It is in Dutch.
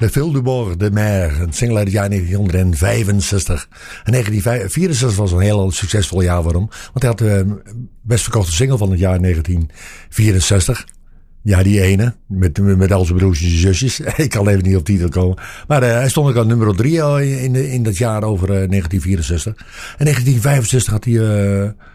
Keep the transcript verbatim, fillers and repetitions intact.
Le Fil du Bord de Mer, een single uit het jaar negentien vijfenzestig. En negentien vierenzestig was een heel succesvol jaar voor hem. Want hij had de best verkochte single van het jaar negentien vierenzestig. Ja, die ene. Met, met al zijn broertjes en zusjes. Ik kan even niet op titel komen. Maar uh, hij stond ook aan nummer drie in, in, in dat jaar over uh, negentien vierenzestig. En negentien vijfenzestig had hij... Uh,